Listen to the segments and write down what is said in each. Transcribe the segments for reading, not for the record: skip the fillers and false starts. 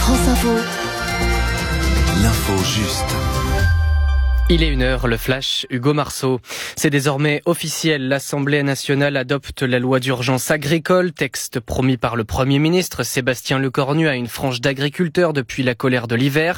France Info. L'info juste. Il est 1h, le flash, Hugo Marceau. C'est désormais officiel, l'Assemblée nationale adopte la loi d'urgence agricole, texte promis par le Premier ministre Sébastien Lecornu à une frange d'agriculteurs depuis la colère de l'hiver.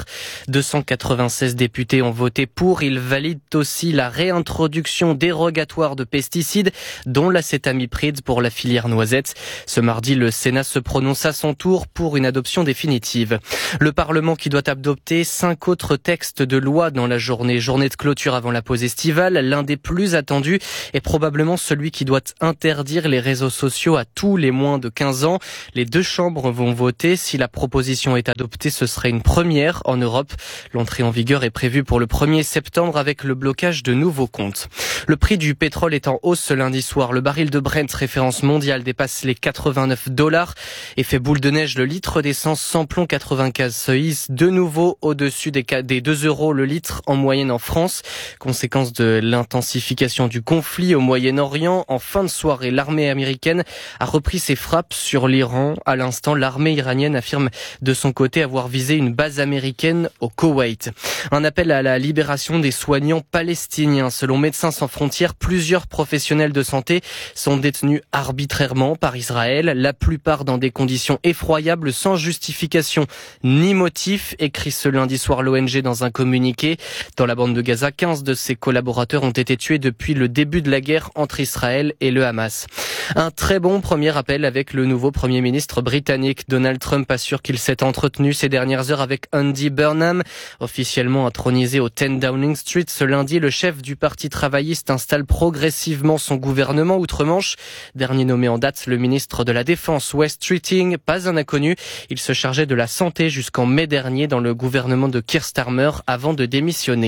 296 députés ont voté pour. Ils valident aussi la réintroduction dérogatoire de pesticides, dont l'acétamipride pour la filière noisette. Ce mardi, le Sénat se prononce à son tour pour une adoption définitive. Le Parlement qui doit adopter 5 autres textes de loi dans la journée de clôture avant la pause estivale. L'un des plus attendus est probablement celui qui doit interdire les réseaux sociaux à tous les moins de 15 ans. Les 2 chambres vont voter. Si la proposition est adoptée, ce serait une première en Europe. L'entrée en vigueur est prévue pour le 1er septembre avec le blocage de nouveaux comptes. Le prix du pétrole est en hausse ce lundi soir. Le baril de Brent, référence mondiale, dépasse les $89 et fait boule de neige. Le litre d'essence sans plomb 95 se hisse de nouveau au-dessus des 2 € le litre en moyenne en France. Conséquence de l'intensification du conflit au Moyen-Orient. En fin de soirée, l'armée américaine a repris ses frappes sur l'Iran. À l'instant, l'armée iranienne affirme de son côté avoir visé une base américaine au Koweït. Un appel à la libération des soignants palestiniens. Selon Médecins sans frontières, plusieurs professionnels de santé sont détenus arbitrairement par Israël, la plupart dans des conditions effroyables, sans justification ni motif, écrit ce lundi soir l'ONG dans un communiqué. Dans la bande de Gaza, 15 de ses collaborateurs ont été tués depuis le début de la guerre entre Israël et le Hamas. Un très bon premier appel avec le nouveau Premier ministre britannique. Donald Trump assure qu'il s'est entretenu ces dernières heures avec Andy Burnham, officiellement intronisé au 10 Downing Street. Ce lundi, le chef du Parti travailliste installe progressivement son gouvernement outre-Manche. Dernier nommé en date, le ministre de la Défense, Wes Streeting, pas un inconnu. Il se chargeait de la santé jusqu'en mai dernier dans le gouvernement de Keir Starmer avant de démissionner.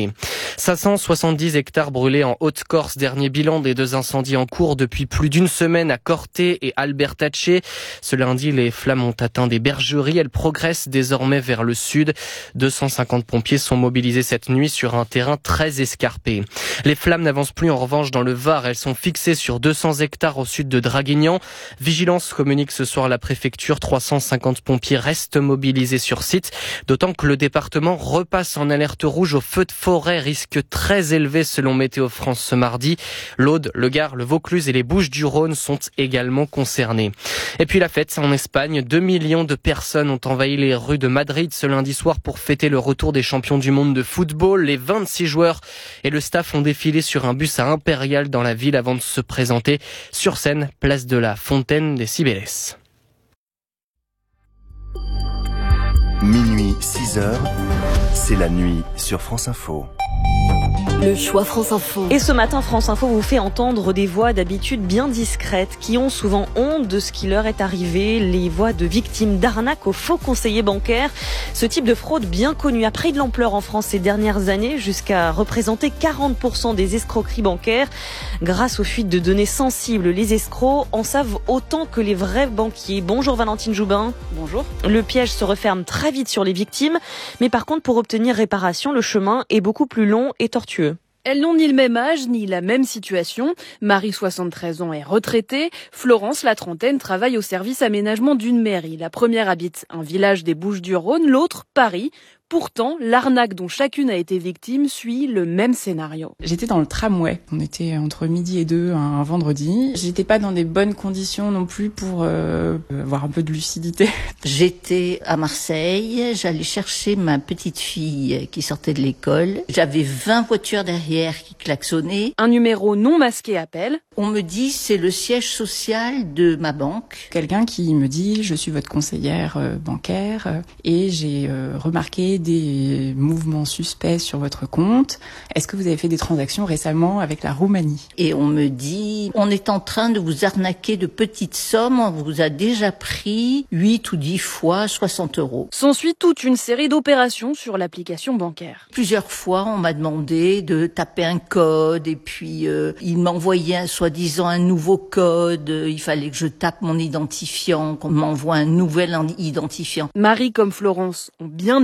570 hectares brûlés en Haute-Corse, dernier bilan des 2 incendies en cours depuis plus d'une semaine à Corté et Albertacce. Ce lundi, les flammes ont atteint des bergeries. Elles progressent désormais vers le sud. 250 pompiers sont mobilisés cette nuit sur un terrain très escarpé. Les flammes n'avancent plus en revanche dans le Var. Elles sont fixées sur 200 hectares au sud de Draguignan. Vigilance communique ce soir à la préfecture. 350 pompiers restent mobilisés sur site. D'autant que le département repasse en alerte rouge au feu de forêt, risque très élevé selon Météo France ce mardi. L'Aude, le Gard, le Vaucluse et les Bouches-du-Rhône sont également concernés. Et puis la fête en Espagne. 2 millions de personnes ont envahi les rues de Madrid ce lundi soir pour fêter le retour des champions du monde de football. Les 26 joueurs et le staff ont défilé sur un bus à Impérial dans la ville avant de se présenter sur scène, place de la Fontaine des Cibeles. Minuit, 6h, c'est la nuit sur France Info. Le choix France Info. Et ce matin, France Info vous fait entendre des voix d'habitude bien discrètes qui ont souvent honte de ce qui leur est arrivé, les voix de victimes d'arnaques aux faux conseillers bancaires. Ce type de fraude bien connu a pris de l'ampleur en France ces dernières années jusqu'à représenter 40% des escroqueries bancaires. Grâce aux fuites de données sensibles, les escrocs en savent autant que les vrais banquiers. Bonjour Valentine Joubin. Bonjour. Le piège se referme très vite sur les victimes, mais par contre pour obtenir réparation, le chemin est beaucoup plus long et tortueux. Elles n'ont ni le même âge, ni la même situation. Marie, 73 ans, est retraitée. Florence, la trentaine, travaille au service aménagement d'une mairie. La première habite un village des Bouches-du-Rhône, l'autre, Paris. Pourtant, l'arnaque dont chacune a été victime suit le même scénario. J'étais dans le tramway. On était entre midi et 2 un vendredi. J'étais pas dans des bonnes conditions non plus pour avoir un peu de lucidité. J'étais à Marseille. J'allais chercher ma petite fille qui sortait de l'école. J'avais 20 voitures derrière qui klaxonnaient. Un numéro non masqué appelle. On me dit c'est le siège social de ma banque. Quelqu'un qui me dit je suis votre conseillère bancaire et j'ai remarqué des mouvements suspects sur votre compte. Est-ce que vous avez fait des transactions récemment avec la Roumanie ? Et on me dit on est en train de vous arnaquer de petites sommes. On vous a déjà pris 8 ou 10 fois 60 €. S'ensuit toute une série d'opérations sur l'application bancaire. Plusieurs fois, on m'a demandé de taper un code et puis il m'envoyait soi-disant un nouveau code. Il fallait que je tape mon identifiant, qu'on m'envoie un nouvel identifiant. Marie comme Florence ont bien exprimé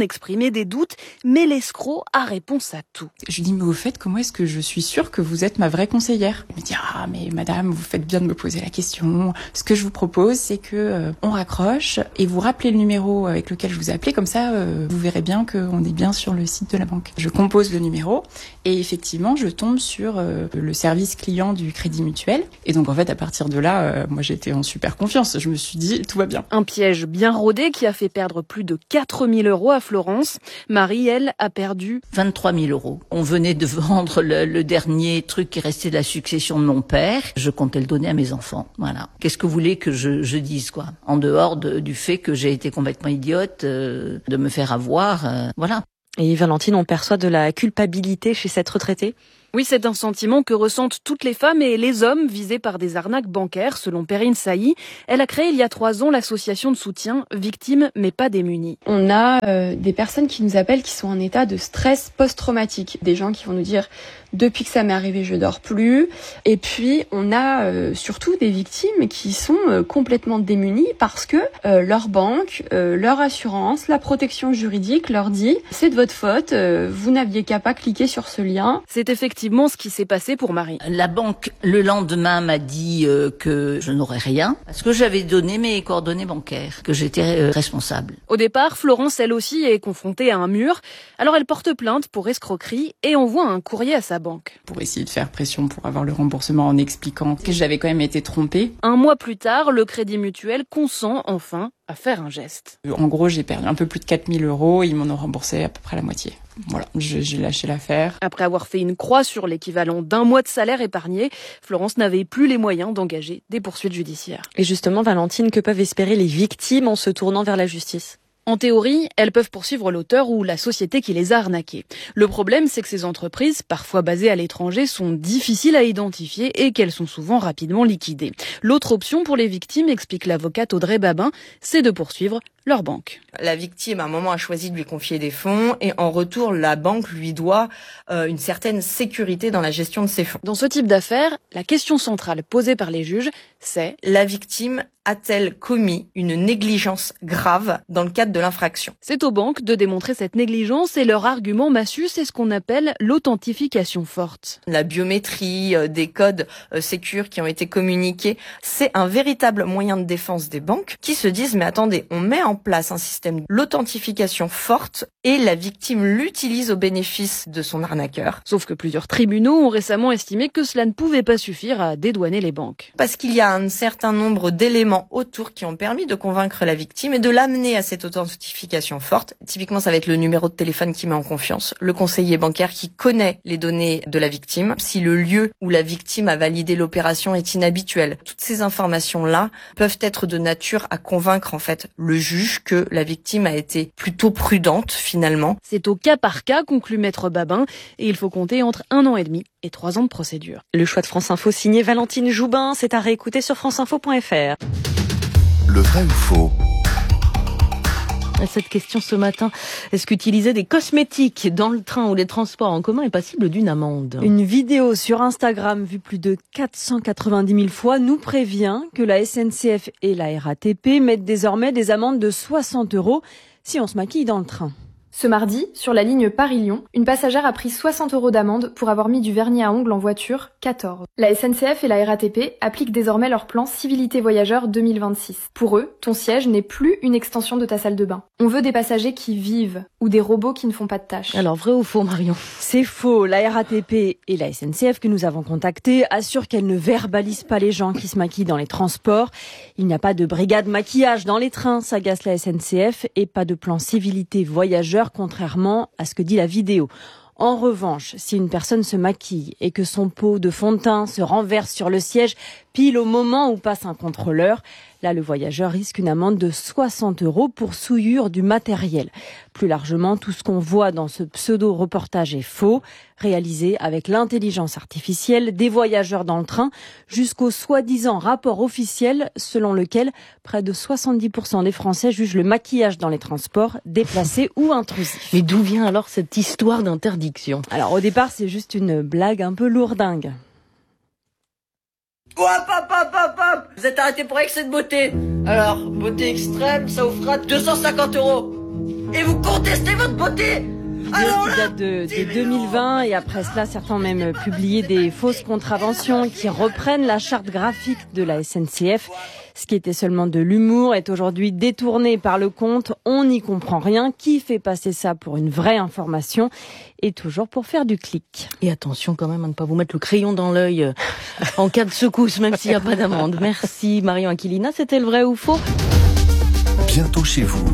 émet des doutes, mais l'escroc a réponse à tout. Je lui dis, mais au fait, comment est-ce que je suis sûre que vous êtes ma vraie conseillère? Il me dit, ah, mais madame, vous faites bien de me poser la question. Ce que je vous propose, c'est que on raccroche et vous rappelez le numéro avec lequel je vous ai appelé. Comme ça, vous verrez bien qu'on est bien sur le site de la banque. Je compose le numéro et effectivement, je tombe sur le service client du Crédit Mutuel. Et donc, en fait, à partir de là, moi, j'étais en super confiance. Je me suis dit, tout va bien. Un piège bien rodé qui a fait perdre plus de 4 000 € à Florence. Marie, elle, a perdu 23 000 €. On venait de vendre le dernier truc qui restait de la succession de mon père. Je comptais le donner à mes enfants. Voilà. Qu'est-ce que vous voulez que je dise, quoi? En dehors du fait que j'ai été complètement idiote, de me faire avoir, voilà. Et Valentine, on perçoit de la culpabilité chez cette retraitée? Oui, c'est un sentiment que ressentent toutes les femmes et les hommes visés par des arnaques bancaires, selon Perrine Sailly. Elle a créé il y a 3 ans l'association de soutien Victimes mais pas démunies. On a des personnes qui nous appellent qui sont en état de stress post-traumatique. Des gens qui vont nous dire « depuis que ça m'est arrivé, je dors plus ». Et puis, on a surtout des victimes qui sont complètement démunies parce que leur banque, leur assurance, la protection juridique leur dit « c'est de votre faute, vous n'aviez qu'à pas cliquer sur ce lien ». C'est effectivement ce qui s'est passé pour Marie. La banque, le lendemain, m'a dit que je n'aurais rien parce que j'avais donné mes coordonnées bancaires, que j'étais responsable. Au départ, Florence, elle aussi, est confrontée à un mur. Alors elle porte plainte pour escroquerie et envoie un courrier à sa banque. Pour essayer de faire pression pour avoir le remboursement en expliquant que j'avais quand même été trompée. 1 mois plus tard, le Crédit Mutuel consent enfin à faire un geste. En gros, j'ai perdu un peu plus de 4 000 €. Ils m'en ont remboursé à peu près la moitié. Voilà, j'ai lâché l'affaire. Après avoir fait une croix sur l'équivalent d'1 mois de salaire épargné, Florence n'avait plus les moyens d'engager des poursuites judiciaires. Et justement, Valentine, que peuvent espérer les victimes en se tournant vers la justice? En théorie, elles peuvent poursuivre l'auteur ou la société qui les a arnaquées. Le problème, c'est que ces entreprises, parfois basées à l'étranger, sont difficiles à identifier et qu'elles sont souvent rapidement liquidées. L'autre option pour les victimes, explique l'avocate Audrey Babin, c'est de poursuivre leur banque. La victime, à un moment, a choisi de lui confier des fonds et en retour, la banque lui doit une certaine sécurité dans la gestion de ses fonds. Dans ce type d'affaires, la question centrale posée par les juges, c'est « La victime a-t-elle commis une négligence grave dans le cadre de l'infraction ?» C'est aux banques de démontrer cette négligence et leur argument massu, c'est ce qu'on appelle l'authentification forte. La biométrie, des codes sécures qui ont été communiqués, c'est un véritable moyen de défense des banques qui se disent « Mais attendez, on met en place un système l'authentification forte et la victime l'utilise au bénéfice de son arnaqueur. » Sauf que plusieurs tribunaux ont récemment estimé que cela ne pouvait pas suffire à dédouaner les banques. Parce qu'il y a un certain nombre d'éléments autour qui ont permis de convaincre la victime et de l'amener à cette authentification forte. Typiquement, ça va être le numéro de téléphone qui met en confiance, le conseiller bancaire qui connaît les données de la victime, si le lieu où la victime a validé l'opération est inhabituel. Toutes ces informations-là peuvent être de nature à convaincre en fait le juge que la victime a été plutôt prudente finalement. C'est au cas par cas, conclut Maître Babin, et il faut compter entre 1 an et demi et 3 ans de procédure. Le choix de France Info signé Valentine Joubin, c'est à réécouter sur franceinfo.fr. Le vrai ou faux? Cette question ce matin, est-ce qu'utiliser des cosmétiques dans le train ou les transports en commun est passible d'une amende? Une vidéo sur Instagram vue plus de 490 000 fois nous prévient que la SNCF et la RATP mettent désormais des amendes de 60 € si on se maquille dans le train. Ce mardi, sur la ligne Paris-Lyon, une passagère a pris 60 € d'amende pour avoir mis du vernis à ongles en voiture, 14. La SNCF et la RATP appliquent désormais leur plan Civilité Voyageurs 2026. Pour eux, ton siège n'est plus une extension de ta salle de bain. On veut des passagers qui vivent ou des robots qui ne font pas de tâches. Alors, vrai ou faux, Marion? C'est faux. La RATP et la SNCF que nous avons contactées assurent qu'elles ne verbalisent pas les gens qui se maquillent dans les transports. Il n'y a pas de brigade maquillage dans les trains, s'agace la SNCF, et pas de plan Civilité Voyageurs, contrairement à ce que dit la vidéo. En revanche, si une personne se maquille et que son pot de fond de teint se renverse sur le siège pile au moment où passe un contrôleur, là le voyageur risque une amende de 60 € pour souillure du matériel. Plus largement, tout ce qu'on voit dans ce pseudo-reportage est faux, réalisé avec l'intelligence artificielle des voyageurs dans le train, jusqu'au soi-disant rapport officiel selon lequel près de 70% des Français jugent le maquillage dans les transports déplacé ou intrusif. Mais d'où vient alors cette histoire d'interdiction? Alors au départ, c'est juste une blague un peu lourdingue. Hop, hop, hop, hop, hop. Vous êtes arrêté pour excès de beauté. Alors, beauté extrême, ça vous fera 250 €. Et vous contestez votre beauté. Qui date de 2020 et après cela, certains ont même publié des fausses contraventions qui reprennent la charte graphique de la SNCF. Ce qui était seulement de l'humour est aujourd'hui détourné par le compte. On n'y comprend rien. Qui fait passer ça pour une vraie information et toujours pour faire du clic. Et attention quand même à ne pas vous mettre le crayon dans l'œil en cas de secousse, même s'il n'y a pas d'amende. Merci Marion Aquilina, c'était le vrai ou faux. Bientôt chez vous.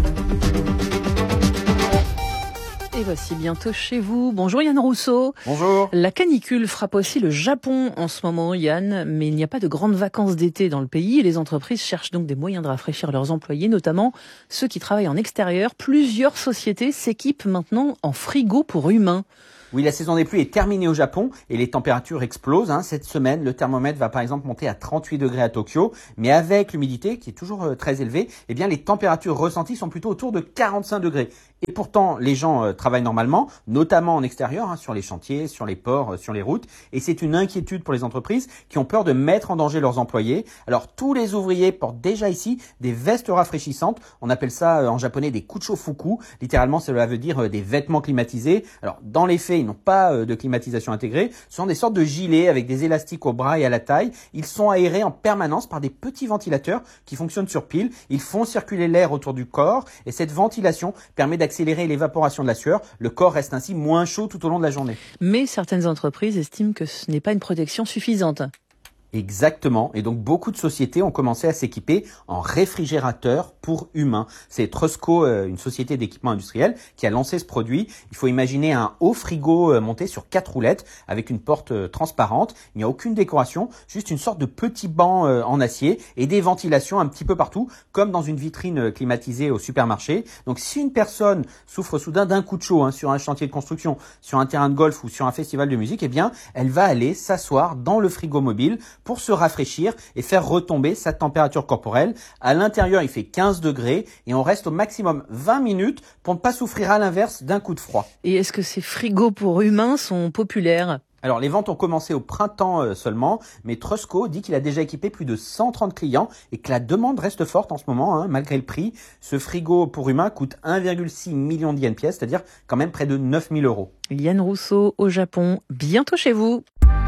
Et voici bientôt chez vous. Bonjour Yann Rousseau. Bonjour. La canicule frappe aussi le Japon en ce moment, Yann, mais il n'y a pas de grandes vacances d'été dans le pays et les entreprises cherchent donc des moyens de rafraîchir leurs employés, notamment ceux qui travaillent en extérieur. Plusieurs sociétés s'équipent maintenant en frigo pour humains. Oui, la saison des pluies est terminée au Japon et les températures explosent. Cette semaine, le thermomètre va par exemple monter à 38 degrés à Tokyo. Mais avec l'humidité qui est toujours très élevée, eh bien les températures ressenties sont plutôt autour de 45 degrés. Et pourtant, les gens travaillent normalement, notamment en extérieur, sur les chantiers, sur les ports, sur les routes. Et c'est une inquiétude pour les entreprises qui ont peur de mettre en danger leurs employés. Alors, tous les ouvriers portent déjà ici des vestes rafraîchissantes. On appelle ça en japonais des kuchofuku. Littéralement, cela veut dire des vêtements climatisés. Alors, dans les faits, ils n'ont pas de climatisation intégrée. Ce sont des sortes de gilets avec des élastiques au bras et à la taille. Ils sont aérés en permanence par des petits ventilateurs qui fonctionnent sur pile. Ils font circuler l'air autour du corps et cette ventilation permet d'accélérer l'évaporation de la sueur. Le corps reste ainsi moins chaud tout au long de la journée. Mais certaines entreprises estiment que ce n'est pas une protection suffisante. Exactement. Et donc, beaucoup de sociétés ont commencé à s'équiper en réfrigérateurs pour humains. C'est Trusco, une société d'équipement industriel, qui a lancé ce produit. Il faut imaginer un haut frigo monté sur 4 roulettes avec une porte transparente. Il n'y a aucune décoration, juste une sorte de petit banc en acier et des ventilations un petit peu partout, comme dans une vitrine climatisée au supermarché. Donc, si une personne souffre soudain d'un coup de chaud sur un chantier de construction, sur un terrain de golf ou sur un festival de musique, eh bien, elle va aller s'asseoir dans le frigo mobile pour se rafraîchir et faire retomber sa température corporelle. À l'intérieur, il fait 15 degrés et on reste au maximum 20 minutes pour ne pas souffrir à l'inverse d'un coup de froid. Et est-ce que ces frigos pour humains sont populaires ? Alors, les ventes ont commencé au printemps seulement, mais Trusco dit qu'il a déjà équipé plus de 130 clients et que la demande reste forte en ce moment, malgré le prix. Ce frigo pour humains coûte 1,6 million de yens pièce, c'est-à-dire quand même près de 9 000 €. Yann Rousseau au Japon, bientôt chez vous.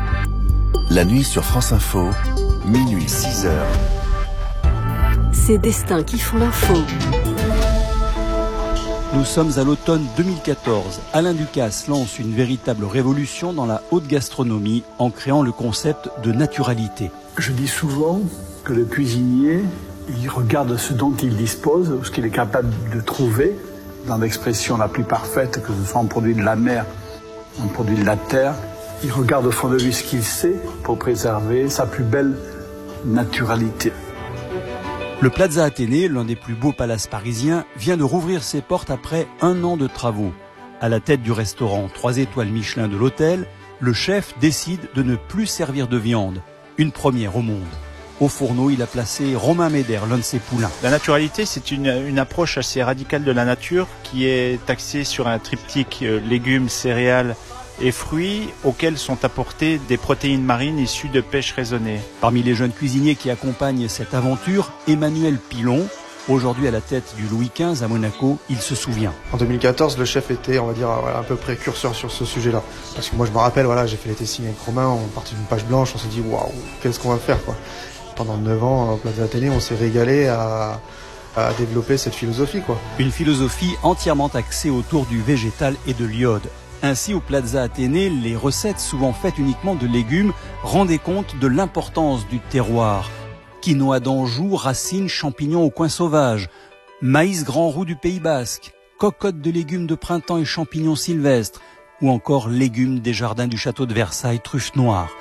La nuit sur France Info, minuit 6h. Ces destins qui font l'info. Nous sommes à l'automne 2014. Alain Ducasse lance une véritable révolution dans la haute gastronomie en créant le concept de naturalité. Je dis souvent que le cuisinier, il regarde ce dont il dispose, ce qu'il est capable de trouver, dans l'expression la plus parfaite, que ce soit un produit de la mer, un produit de la terre. Il regarde au fond de lui ce qu'il sait pour préserver sa plus belle naturalité. Le Plaza Athénée, l'un des plus beaux palaces parisiens, vient de rouvrir ses portes après 1 an de travaux. À la tête du restaurant 3 étoiles Michelin de l'hôtel, le chef décide de ne plus servir de viande. Une première au monde. Au fourneau, il a placé Romain Méder, l'un de ses poulains. La naturalité, c'est une approche assez radicale de la nature qui est axée sur un triptyque légumes, céréales et fruits auxquels sont apportées des protéines marines issues de pêche raisonnée. Parmi les jeunes cuisiniers qui accompagnent cette aventure, Emmanuel Pilon, aujourd'hui à la tête du Louis XV à Monaco, il se souvient. En 2014, le chef était, on va dire, un peu précurseur sur ce sujet-là. Parce que moi, je me rappelle, j'ai fait les testings avec Romain, on partit d'une page blanche, on s'est dit, waouh, qu'est-ce qu'on va faire, quoi. Pendant 9 ans, au Plaza Athénée, on s'est régalé à développer cette philosophie, quoi. Une philosophie entièrement axée autour du végétal et de l'iode. Ainsi, au Plaza Athénée, les recettes souvent faites uniquement de légumes rendaient compte de l'importance du terroir. Quinoa d'Anjou, racines, champignons au coin sauvage, maïs grand roux du Pays Basque, cocottes de légumes de printemps et champignons sylvestres, ou encore légumes des jardins du château de Versailles, truffes noires.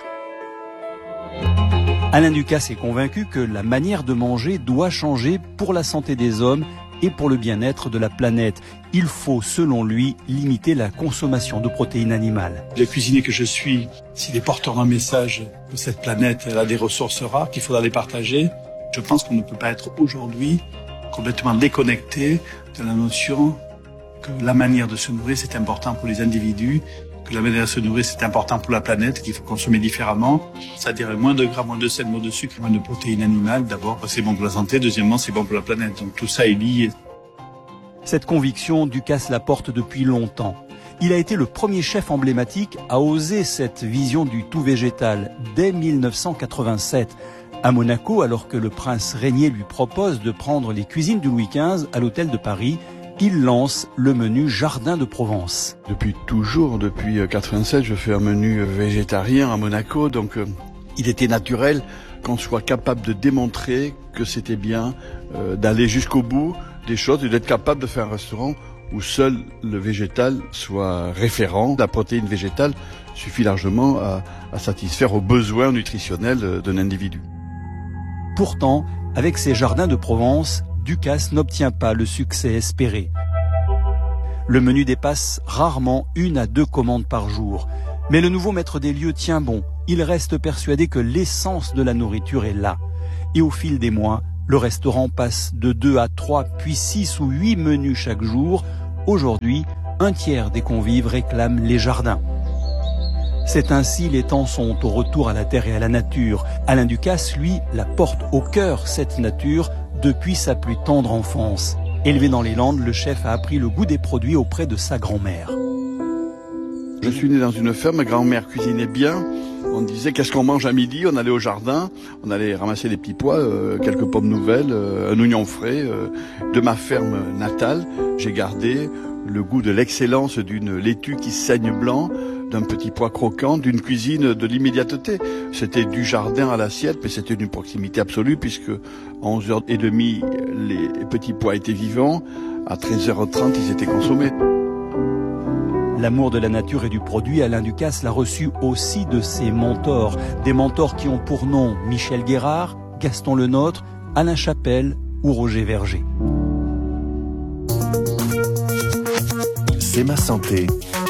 Alain Ducasse est convaincu que la manière de manger doit changer pour la santé des hommes et pour le bien-être de la planète. Il faut, selon lui, limiter la consommation de protéines animales. Le cuisinier que je suis, s'il est porteur d'un message que cette planète elle a des ressources rares, qu'il faudra les partager, je pense qu'on ne peut pas être aujourd'hui complètement déconnecté de la notion que la manière de se nourrir, c'est important pour les individus, que la manière de se nourrir, c'est important pour la planète, qu'il faut consommer différemment. C'est-à-dire moins de gras, moins de sel, moins de sucre, moins de protéines animales. D'abord, c'est bon pour la santé. Deuxièmement, c'est bon pour la planète. Donc tout ça est lié. Cette conviction, Ducasse la porte depuis longtemps. Il a été le premier chef emblématique à oser cette vision du tout végétal dès 1987. À Monaco, alors que le prince Régnier lui propose de prendre les cuisines du Louis XV à l'hôtel de Paris, il lance le menu Jardin de Provence. Depuis 87, je fais un menu végétarien à Monaco, donc il était naturel qu'on soit capable de démontrer que c'était bien d'aller jusqu'au bout des choses et d'être capable de faire un restaurant où seul le végétal soit référent. La protéine végétale suffit largement à satisfaire aux besoins nutritionnels d'un individu. Pourtant, avec ses Jardins de Provence, Ducasse n'obtient pas le succès espéré. Le menu dépasse rarement 1 à 2 commandes par jour. Mais le nouveau maître des lieux tient bon. Il reste persuadé que l'essence de la nourriture est là. Et au fil des mois, le restaurant passe de 2 à 3, puis 6 ou 8 menus chaque jour. Aujourd'hui, 1/3 des convives réclament les jardins. C'est ainsi les temps sont au retour à la terre et à la nature. Alain Ducasse, lui, la porte au cœur, cette nature, depuis sa plus tendre enfance. Élevé dans les Landes, le chef a appris le goût des produits auprès de sa grand-mère. Je suis né dans une ferme, ma grand-mère cuisinait bien. On disait qu'est-ce qu'on mange à midi, on allait au jardin, on allait ramasser des petits pois, quelques pommes nouvelles, un oignon frais. De ma ferme natale, j'ai gardé le goût de l'excellence d'une laitue qui saigne blanc, d'un petit pois croquant, d'une cuisine de l'immédiateté. C'était du jardin à l'assiette, mais c'était une proximité absolue puisque à 11h30, les petits pois étaient vivants, à 13h30, ils étaient consommés. L'amour de la nature et du produit, Alain Ducasse l'a reçu aussi de ses mentors. Des mentors qui ont pour nom Michel Guérard, Gaston Lenôtre, Alain Chapelle ou Roger Verger. C'est ma santé.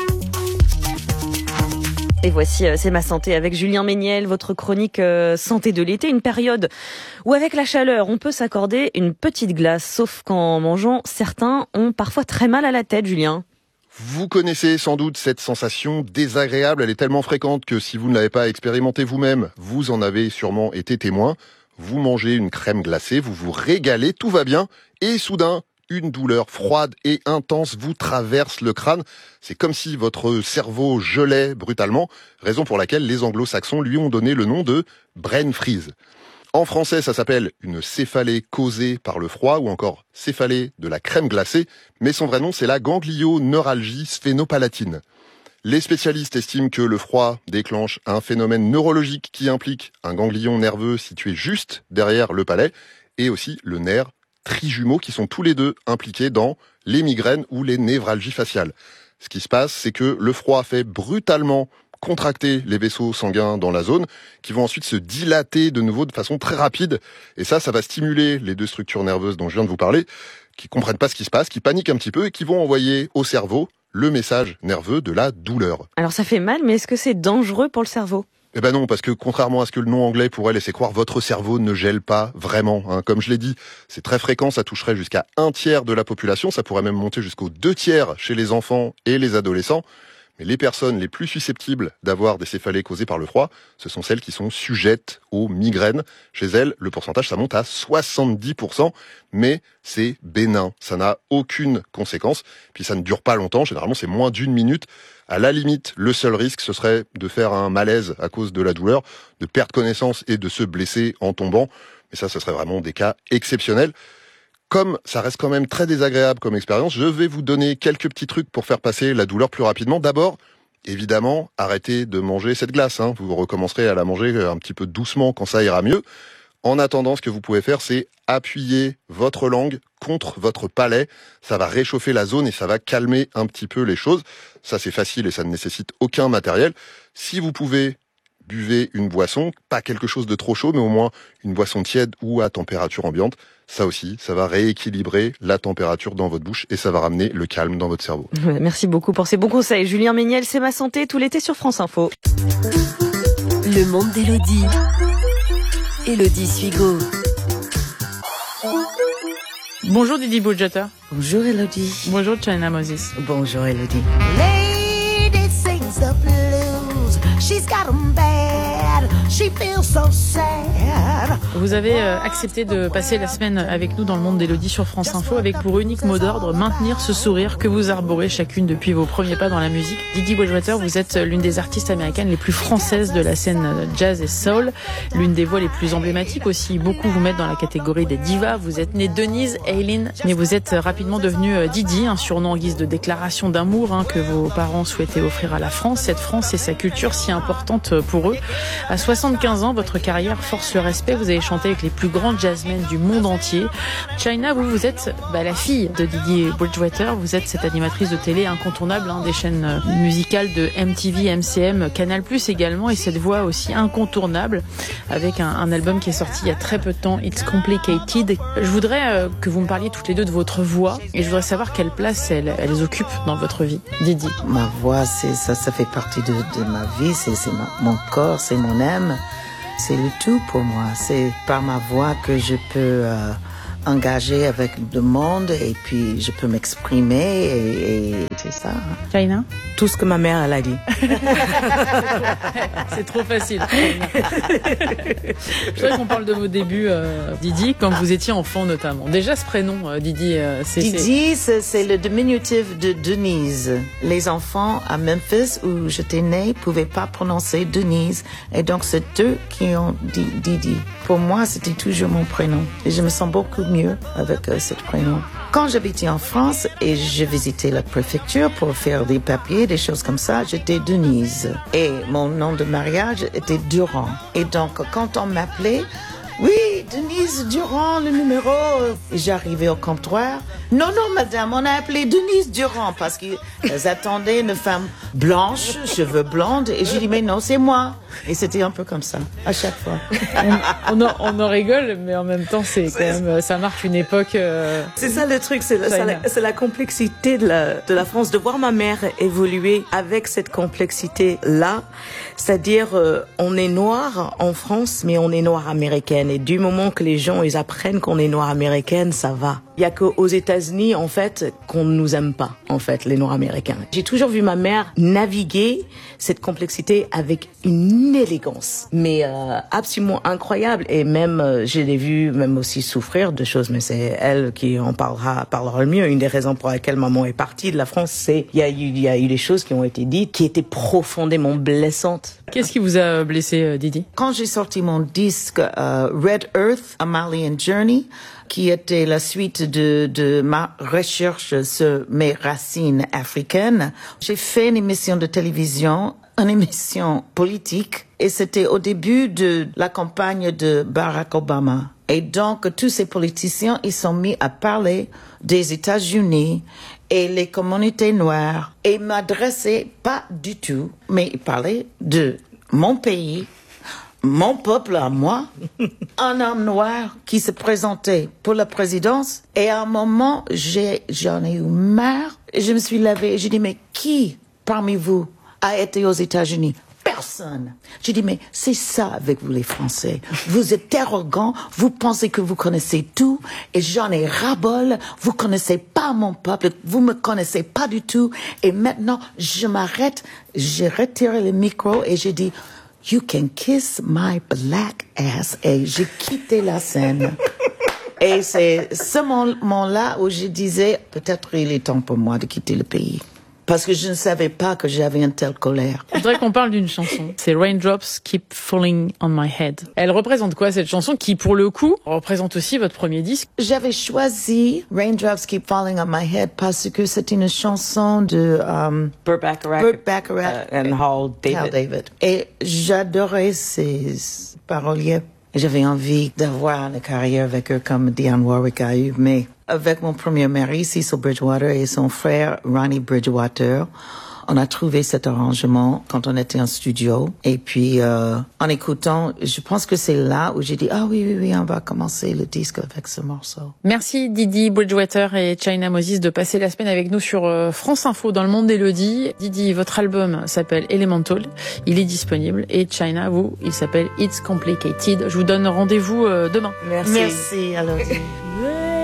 Et voici C'est ma santé avec Julien Méniel, votre chronique santé de l'été, une période où avec la chaleur on peut s'accorder une petite glace, sauf qu'en mangeant, certains ont parfois très mal à la tête, Julien. Vous connaissez sans doute cette sensation désagréable, elle est tellement fréquente que si vous ne l'avez pas expérimentée vous-même, vous en avez sûrement été témoin. Vous mangez une crème glacée, vous vous régalez, tout va bien, et soudain, une douleur froide et intense vous traverse le crâne. C'est comme si votre cerveau gelait brutalement, raison pour laquelle les anglo-saxons lui ont donné le nom de brain freeze. En français, ça s'appelle une céphalée causée par le froid ou encore céphalée de la crème glacée, mais son vrai nom, c'est la ganglioneuralgie sphénopalatine. Les spécialistes estiment que le froid déclenche un phénomène neurologique qui implique un ganglion nerveux situé juste derrière le palais et aussi le nerf trijumeaux qui sont tous les deux impliqués dans les migraines ou les névralgies faciales. Ce qui se passe, c'est que le froid fait brutalement contracter les vaisseaux sanguins dans la zone, qui vont ensuite se dilater de nouveau de façon très rapide. Et ça va stimuler les deux structures nerveuses dont je viens de vous parler, qui comprennent pas ce qui se passe, qui paniquent un petit peu et qui vont envoyer au cerveau le message nerveux de la douleur. Alors ça fait mal, mais est-ce que c'est dangereux pour le cerveau ? Eh ben non, parce que contrairement à ce que le nom anglais pourrait laisser croire, votre cerveau ne gèle pas vraiment. Comme je l'ai dit, c'est très fréquent, ça toucherait jusqu'à 1/3 de la population, ça pourrait même monter jusqu'aux 2/3 chez les enfants et les adolescents. Mais les personnes les plus susceptibles d'avoir des céphalées causées par le froid, ce sont celles qui sont sujettes aux migraines. Chez elles, le pourcentage, ça monte à 70%, mais c'est bénin. Ça n'a aucune conséquence. Puis ça ne dure pas longtemps. Généralement, c'est moins d'1 minute. À la limite, le seul risque, ce serait de faire un malaise à cause de la douleur, de perdre connaissance et de se blesser en tombant. Mais ça, ce serait vraiment des cas exceptionnels. Comme ça reste quand même très désagréable comme expérience, je vais vous donner quelques petits trucs pour faire passer la douleur plus rapidement. D'abord, évidemment, arrêtez de manger cette glace. Vous recommencerez à la manger un petit peu doucement quand ça ira mieux. En attendant, ce que vous pouvez faire, c'est appuyer votre langue contre votre palais. Ça va réchauffer la zone et ça va calmer un petit peu les choses. Ça, c'est facile et ça ne nécessite aucun matériel. Si vous pouvez, buvez une boisson, pas quelque chose de trop chaud, mais au moins une boisson tiède ou à température ambiante. Ça aussi, ça va rééquilibrer la température dans votre bouche et ça va ramener le calme dans votre cerveau. Merci beaucoup pour ces bons conseils. Julien Méniel, c'est ma santé tout l'été sur France Info. Le monde d'Élodie. Élodie Suigo. Bonjour Didi Boudjata. Bonjour Élodie. Bonjour China Moses. Bonjour Élodie. Lady sings the blues. She's got 'em bad. Vous avez accepté de passer la semaine avec nous dans le monde d'Élodie sur France Info avec pour unique mot d'ordre maintenir ce sourire que vous arborez chacune depuis vos premiers pas dans la musique. Didi Bridgewater, vous êtes l'une des artistes américaines les plus françaises de la scène jazz et soul, l'une des voix les plus emblématiques aussi. Beaucoup vous mettent dans la catégorie des divas. Vous êtes née Denise Eileen, mais vous êtes rapidement devenue Didi, un surnom en guise de déclaration d'amour que vos parents souhaitaient offrir à la France. Cette France et sa culture si importante pour eux. À 75 ans, votre carrière force le respect. Vous avez chanté avec les plus grands jazzmen du monde entier. China, vous êtes la fille de Didi Bridgewater. Vous êtes cette animatrice de télé incontournable des chaînes musicales de MTV, MCM, Canal+ également, et cette voix aussi incontournable avec un album qui est sorti il y a très peu de temps, It's Complicated. Je voudrais que vous me parliez toutes les deux de votre voix et je voudrais savoir quelle place elles occupent dans votre vie. Didi. Ma voix, ça fait partie de ma vie, c'est mon corps, c'est mon âme, c'est le tout pour moi. C'est par ma voix que je peux engager avec le monde et puis je peux m'exprimer et c'est ça. China? Tout ce que ma mère elle a dit. C'est trop facile. Je voudrais qu'on parle de vos débuts, Didi, quand vous étiez enfant notamment. Déjà ce prénom, Didi, Didi, c'est le diminutif de Denise. Les enfants à Memphis où j'étais née pouvaient pas prononcer Denise et donc c'est eux qui ont dit Didi. Pour moi, c'était toujours mon prénom et je me sens beaucoup mieux avec ce prénom. Quand j'habitais en France et je visitais la préfecture pour faire des papiers, des choses comme ça, j'étais Denise. Et mon nom de mariage était Durand. Et donc, quand on m'appelait, oui, Denise Durand, le numéro. Et j'arrivais au comptoir. Non, madame, on a appelé Denise Durand parce qu'ils attendaient une femme blanche, cheveux blondes. Et je dis, mais non, c'est moi. Et c'était un peu comme ça, à chaque fois. On en rigole, mais en même temps, c'est quand même, ça marque une époque. C'est ça le truc, c'est la complexité de la France, de voir ma mère évoluer avec cette complexité-là. C'est-à-dire, on est noir en France, mais on est noir américaine. Et du moment que les gens, ils apprennent qu'on est noir américaine, ça va. Il y a qu'aux États-Unis, en fait, qu'on ne nous aime pas, en fait, les noirs américains. J'ai toujours vu ma mère naviguer cette complexité avec une élégance, mais absolument incroyable. Et même, je l'ai vue même aussi souffrir de choses, mais c'est elle qui en parlera le mieux. Une des raisons pour lesquelles maman est partie de la France, c'est il y a eu des choses qui ont été dites qui étaient profondément blessantes. Qu'est-ce qui vous a blessé, Didi? Quand j'ai sorti mon disque Red Earth, A Malian Journey, qui était la suite de ma recherche sur mes racines africaines, j'ai fait une émission de télévision, une émission politique, et c'était au début de la campagne de Barack Obama. Et donc, tous ces politiciens, ils sont mis à parler des États-Unis et les communautés noires, et m'adressaient pas du tout, mais ils parlaient de mon pays, mon peuple à moi, un homme noir qui se présentait pour la présidence. Et à un moment, j'en ai eu marre. Je me suis levée et j'ai dit, mais qui parmi vous a été aux États-Unis? Personne. J'ai dit, mais c'est ça avec vous les Français. Vous êtes arrogants, vous pensez que vous connaissez tout, et j'en ai ras-bol, vous connaissez pas mon peuple, vous me connaissez pas du tout, et maintenant, je m'arrête, j'ai retiré le micro et j'ai dit, you can kiss my black ass, et j'ai quitté la scène. Et c'est ce moment-là où je disais, peut-être il est temps pour moi de quitter le pays. Parce que je ne savais pas que j'avais une telle colère. Je voudrais qu'on parle d'une chanson. C'est Raindrops Keep Falling on My Head. Elle représente quoi, cette chanson, qui, pour le coup, représente aussi votre premier disque? J'avais choisi Raindrops Keep Falling on My Head parce que c'est une chanson de Burt Bacharach and Hal David. Et j'adorais ces paroliers. J'avais envie d'avoir une carrière avec eux comme Dionne Warwick a eu, mais avec mon premier mari, Cecil Bridgewater, et son frère, Ronnie Bridgewater, on a trouvé cet arrangement quand on était en studio. Et puis, en écoutant, je pense que c'est là où j'ai dit, ah oui, on va commencer le disque avec ce morceau. Merci Didi Bridgewater et China Moses de passer la semaine avec nous sur France Info dans le monde d'Élodie. Didi, votre album s'appelle Elemental, il est disponible. Et China, vous, il s'appelle It's Complicated. Je vous donne rendez-vous demain. Merci, Elodie.